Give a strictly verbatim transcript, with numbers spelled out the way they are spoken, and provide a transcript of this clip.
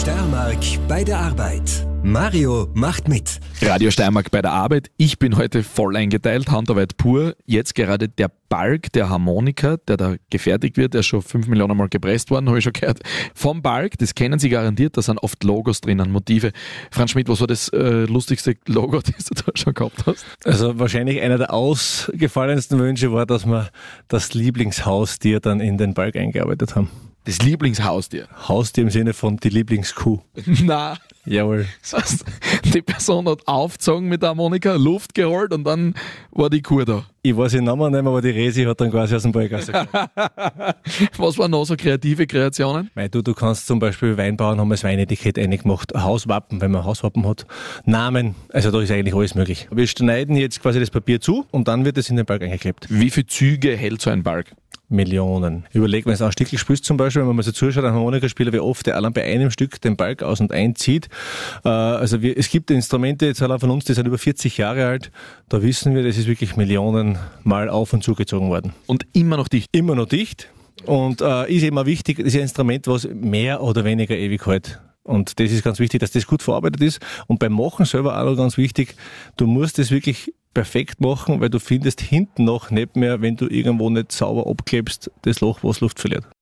Steiermark bei der Arbeit. Mario macht mit. Radio Steiermark bei der Arbeit. Ich bin heute voll eingeteilt, Handarbeit pur. Jetzt gerade der Balg der Harmonika, der da gefertigt wird, der ist schon fünf Millionen Mal gepresst worden, habe ich schon gehört. Vom Balg, das kennen Sie garantiert, da sind oft Logos drinnen, Motive. Franz Schmidt, was war das äh, lustigste Logo, das du da schon gehabt hast? Also wahrscheinlich einer der ausgefallensten Wünsche war, dass wir das Lieblingshaustier dann in den Balg eingearbeitet haben. Das Lieblingshaustier? Haustier im Sinne von die Lieblingskuh. Na. Jawohl. Das heißt, die Person hat aufgezogen mit der Harmonika, Luft geholt und dann war die Kuh da. Ich weiß den Namen nicht mehr, aber die Resi hat dann quasi aus dem Balg rausgekommen. Was waren noch so kreative Kreationen? Mei, du, du kannst zum Beispiel, Weinbauern haben das Weinetikett eingemacht, Hauswappen, wenn man Hauswappen hat, Namen, also da ist eigentlich alles möglich. Wir schneiden jetzt quasi das Papier zu und dann wird es in den Balg eingeklebt. Wie viele Züge hält so ein Balg? Millionen. Überleg, wenn du ein Stückchen spielst zum Beispiel, wenn man mal so zuschaut, ein Harmonikaspieler, wie oft der allein bei einem Stück den Balg aus- und einzieht. Äh, also wir, es gibt Instrumente jetzt allein von uns, die sind über vierzig Jahre alt. Da wissen wir, das ist wirklich Millionen Mal auf- und zugezogen worden. Und immer noch dicht? Immer noch dicht. Und äh, ist eben auch wichtig, das ist ein Instrument, was mehr oder weniger ewig hält. Und das ist ganz wichtig, dass das gut verarbeitet ist. Und beim Machen selber auch noch ganz wichtig, du musst das wirklich perfekt machen, weil du findest hinten noch nicht mehr, wenn du irgendwo nicht sauber abklebst, das Loch, wo es Luft verliert.